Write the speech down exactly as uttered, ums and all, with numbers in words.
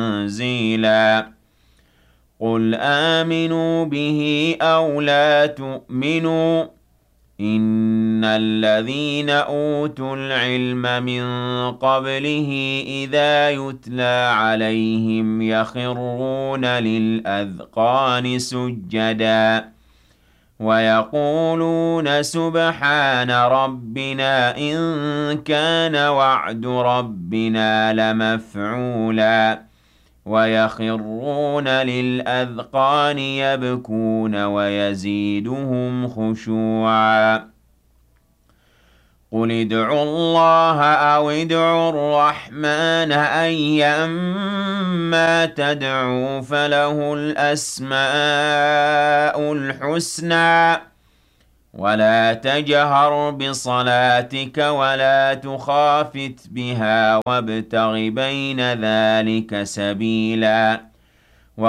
تنزيلا قل آمنوا به أو لا تؤمنوا إن الذين أوتوا العلم من قبله إذا يتلى عليهم يخرون للأذقان سجدا ويقولون سبحان ربنا إن كان وعد ربنا لمفعولا ويخرون للأذقان يبكون ويزيدهم خشوعا قل ادعوا الله أو ادعوا الرحمن أيما تدعوا فله الأسماء الحسنى ولا تجهر بصلاتك ولا تخافت بها وابتغ بين ذلك سبيلا